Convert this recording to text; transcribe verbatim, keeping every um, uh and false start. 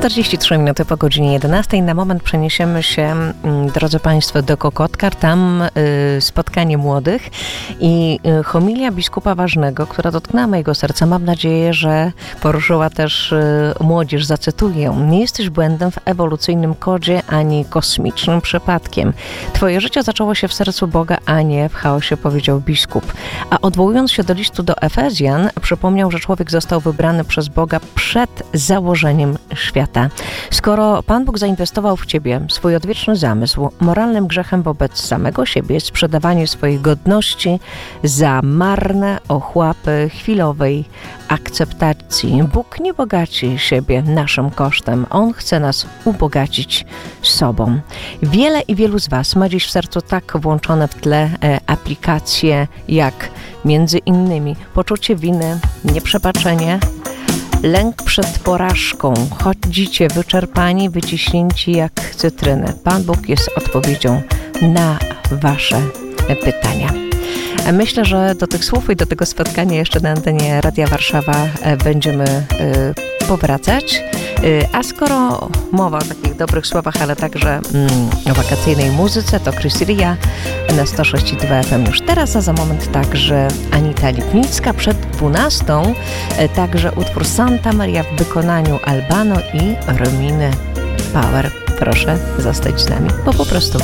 czterdzieści trzy minuty po godzinie jedenastej. Na moment przeniesiemy się, drodzy Państwo, do Kokotkar. Tam y, spotkanie młodych i y, homilia biskupa Ważnego, która dotknęła mojego serca. Mam nadzieję, że poruszyła też y, młodzież. Zacytuję. Nie jesteś błędem w ewolucyjnym kodzie, ani kosmicznym przypadkiem. Twoje życie zaczęło się w sercu Boga, a nie w chaosie, powiedział biskup. A odwołując się do listu do Efezjan, przypomniał, że człowiek został wybrany przez Boga przed założeniem świata. Skoro Pan Bóg zainwestował w Ciebie swój odwieczny zamysł, moralnym grzechem wobec samego siebie jest sprzedawanie swojej godności za marne ochłapy chwilowej akceptacji. Bóg nie bogaci siebie naszym kosztem. On chce nas ubogacić sobą. Wiele i wielu z Was ma dziś w sercu tak włączone w tle e, aplikacje jak między innymi poczucie winy, nieprzebaczenie, lęk przed porażką. Chodzicie wyczerpani, wyciśnięci jak cytryny. Pan Bóg jest odpowiedzią na Wasze pytania. Myślę, że do tych słów i do tego spotkania jeszcze na antenie Radia Warszawa będziemy powracać. A skoro mowa o takich dobrych słowach, ale także mm, o wakacyjnej muzyce, to Chris Ria na sto sześć i dwa F M już teraz, a za moment także Anita Lipnicka przed dwunastą, także utwór Santa Maria w wykonaniu Albano i Rominy Power. Proszę zostać z nami, bo po prostu